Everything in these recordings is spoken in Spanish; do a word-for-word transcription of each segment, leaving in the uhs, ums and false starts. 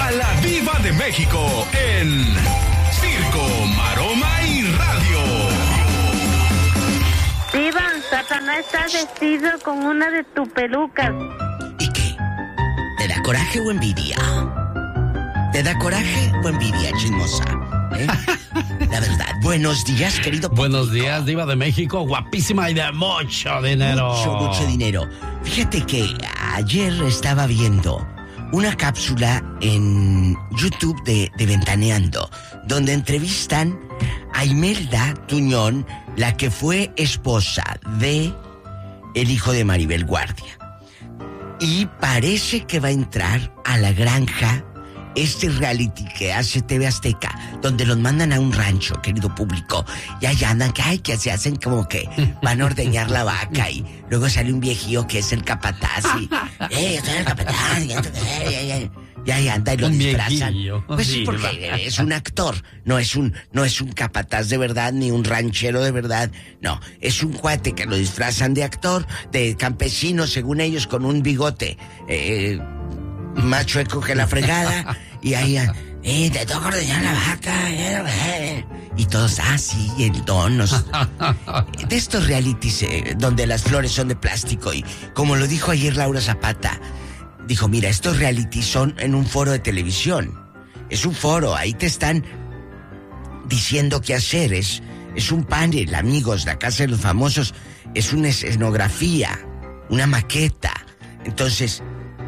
a la Diva de México en Circo, Maroma y Radio. Diva, Satanás está vestido con una de tus pelucas. ¿Y qué? ¿Te da coraje o envidia? ¿Te da coraje o envidia, chismosa? ¿Eh? La verdad. Buenos días, querido público. Buenos días, Diva de México, guapísima y de mucho dinero. Mucho, mucho dinero. Fíjate que ayer estaba viendo una cápsula en YouTube de, de Ventaneando, donde entrevistan a Imelda Tuñón, la que fue esposa de el hijo de Maribel Guardia. Y parece que va a entrar a La Granja, este reality que hace T V Azteca, donde los mandan a un rancho, querido público, y allá andan, que, ay, que se hacen como que van a ordeñar la vaca, y luego sale un viejío que es el capataz, y, eh, soy el capataz, y, y, y ahí anda y lo un disfrazan. Viejillo. Pues sí, porque es un actor, no es un, no es un capataz de verdad, ni un ranchero de verdad, no, es un cuate que lo disfrazan de actor, de campesino, según ellos, con un bigote, eh, más chueco que la fregada, y ahí, eh, te toca ordeñar la vaca, eh, y todos, ah, sí, el don, nos... de estos realities eh, donde las flores son de plástico, y como lo dijo ayer Laura Zapata, dijo, mira, estos realities son en un foro de televisión, es un foro, ahí te están diciendo qué hacer, es, es un panel, amigos, la Casa de los Famosos, es una escenografía, una maqueta, entonces...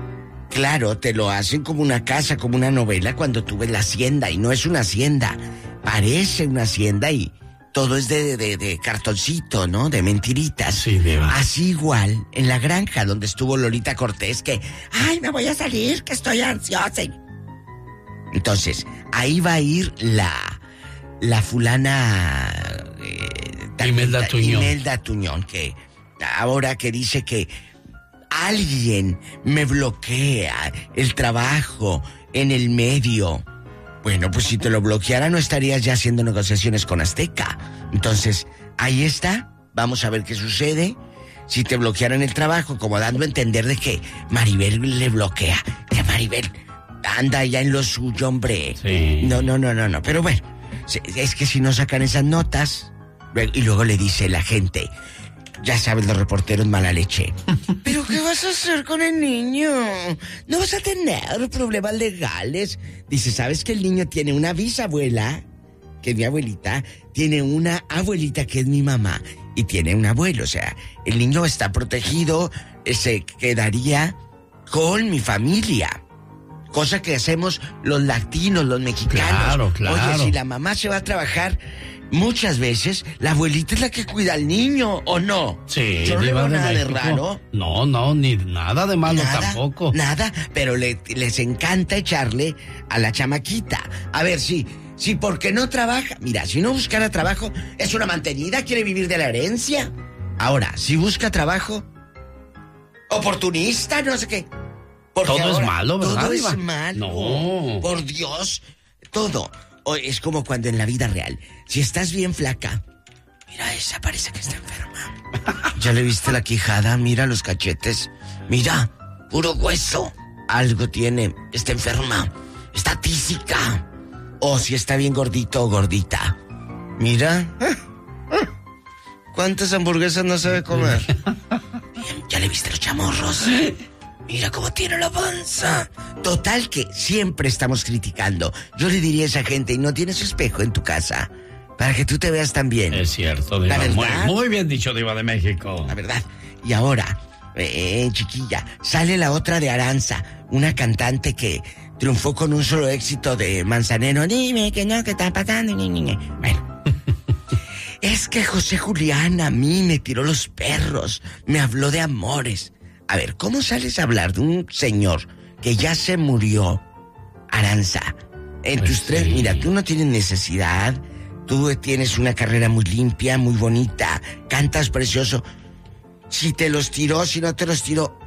Claro, te lo hacen como una casa, como una novela cuando tú ves la hacienda, y no es una hacienda, parece una hacienda y todo es de, de, de cartoncito, ¿no? De mentiritas. Sí, Diva. Así igual en La Granja, donde estuvo Lolita Cortés, que, ay, me voy a salir, que estoy ansiosa. Entonces, ahí va a ir la, la fulana... Eh, Imelda Tuñón. Imelda Tuñón, que ahora que dice que alguien me bloquea el trabajo en el medio. Bueno, pues si te lo bloqueara no estarías ya haciendo negociaciones con Azteca. Entonces, ahí está. Vamos a ver qué sucede. Si te bloquearan el trabajo, como dando a entender de que Maribel le bloquea. Que Maribel anda ya en lo suyo, hombre. Sí. No, no, no, no, no. Pero bueno, es que si no sacan esas notas, y luego le dice la gente... Ya sabes, los reporteros mala leche. ¿Pero qué vas a hacer con el niño? ¿No vas a tener problemas legales? Dice, ¿sabes que el niño tiene una bisabuela, que es mi abuelita, tiene una abuelita, que es mi mamá, y tiene un abuelo? O sea, el niño está protegido, se quedaría con mi familia. Cosa que hacemos los latinos, los mexicanos. Claro, claro. Oye, si la mamá se va a trabajar... Muchas veces la abuelita es la que cuida al niño, ¿o no? Sí, yo no le veo nada de México. raro. No, no, ni nada de malo Nada, tampoco. Nada, pero le, les encanta echarle a la chamaquita. A ver, si, si porque no trabaja, mira, si no buscara trabajo, es una mantenida, quiere vivir de la herencia. Ahora, si busca trabajo, oportunista, no sé qué. Porque todo ahora, es malo, ¿verdad, Todo Diva? es malo. No. Por Dios, todo. O es como cuando en la vida real, si estás bien flaca, mira, esa parece que está enferma. ¿Ya le viste la quijada? Mira los cachetes. Mira, puro hueso. Algo tiene, está enferma, está tísica. O si está bien gordito o gordita. Mira. ¿Cuántas hamburguesas no sabe comer? ¿Ya le viste los chamorros? Mira cómo tiene la panza. Total que siempre estamos criticando. Yo le diría a esa gente, y no tienes espejo en tu casa, para que tú te veas también. Es cierto, Diva. La verdad. Muy, muy bien dicho, Diva de México. La verdad. Y ahora, eh, chiquilla, sale la otra de Aranza, una cantante que triunfó con un solo éxito de Manzanero. Dime que no, que está pasando. Bueno. Es que José Julián a mí me tiró los perros, me habló de amores. A ver, ¿cómo sales a hablar de un señor que ya se murió, Aranza? En Pues tus tres, sí. mira, tú no tienes necesidad, tú tienes una carrera muy limpia, muy bonita, cantas precioso. Si te los tiró, si no te los tiró,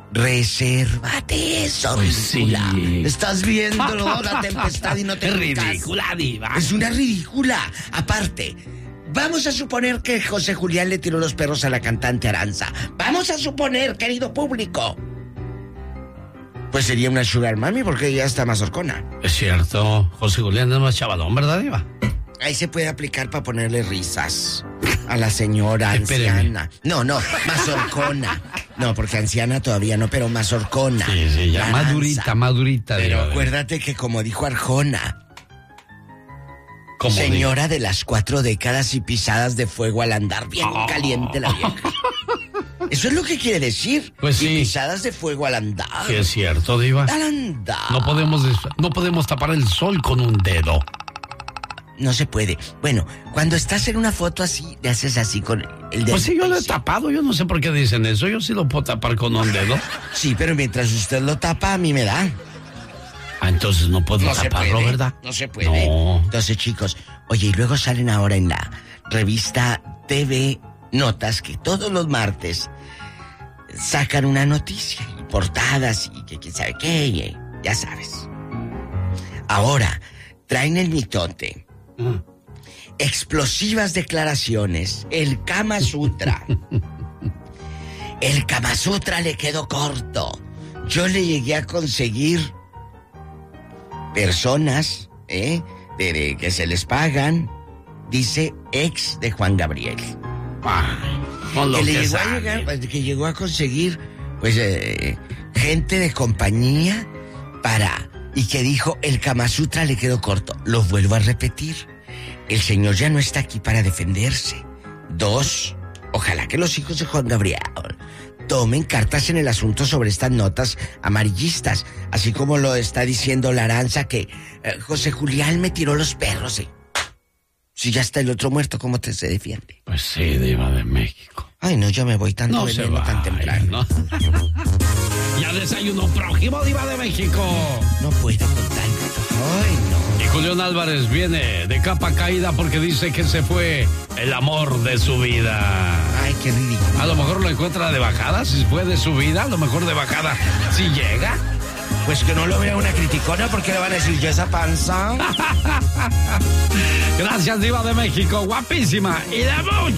resérvate eso, Pues ridícula. sí. Estás viéndolo, la tempestad y no te Es fijas. ridícula, Diva. Es una ridícula. Aparte, vamos a suponer que José Julián le tiró los perros a la cantante Aranza. Vamos a suponer, querido público. Pues sería una sugar mami porque ella está más horcona. Es cierto, José Julián es más chavalón, ¿verdad, Diva? Ahí se puede aplicar para ponerle risas a la señora Espéreme. anciana. No, no, más horcona. No, porque anciana todavía no, pero más horcona. Sí, sí, ya Laranza. madurita, madurita. Pero Diva. acuérdate que como dijo Arjona, ¿Cómo señora de las cuatro décadas y pisadas de fuego al andar, bien Oh. caliente la vieja. Eso es lo que quiere decir. Pues y sí. pisadas de fuego al andar. digo? Sí, es cierto, Diva. Al andar. No podemos, des- no podemos tapar el sol con un dedo. No se puede. Bueno, cuando estás en una foto así, le haces así con el dedo. Pues sí, yo lo he tapado, yo no sé por qué dicen eso, yo sí lo puedo tapar con un dedo. Sí, pero mientras usted lo tapa, a mí me da. Ah, entonces no puedo No se taparlo, puede, ¿verdad? no se puede. No. Entonces, chicos, oye, y luego salen ahora en la revista T V Notas que todos los martes sacan una noticia y portadas y que quién sabe qué, y, ya sabes. Ahora, traen el mitote. Ah. Explosivas declaraciones. El Kama Sutra. El Kama Sutra le quedó corto. Yo le llegué a conseguir personas, ¿eh? De, de que se les pagan, dice ex de Juan Gabriel. Ay, con lo que que, le llegó a sale. llegar, pues, que llegó a conseguir, pues, eh, gente de compañía para... Y que dijo, el Kama Sutra le quedó corto. Lo vuelvo a repetir. El señor ya no está aquí para defenderse. Dos, ojalá que los hijos de Juan Gabriel tomen cartas en el asunto sobre estas notas amarillistas. Así como lo está diciendo Laranza que eh, José Julián me tiró los perros. ¿eh? Si ya está el otro muerto, ¿cómo te se defiende? Pues sí, Diva de México. Ay, no, yo me voy tan No se veneno va tan temprano. ¿no? Ya desayuno prójimo, Diva de México. No puedo con tanto. Ay, no. Y Julián Álvarez viene de capa caída porque dice que se fue el amor de su vida. Ay, qué ridículo. A lo mejor lo encuentra de bajada, si fue de su vida, a lo mejor de bajada, si llega. Pues que no lo vea una criticona porque le van a decir yo esa panza. Gracias, Diva de México, guapísima y de mucho.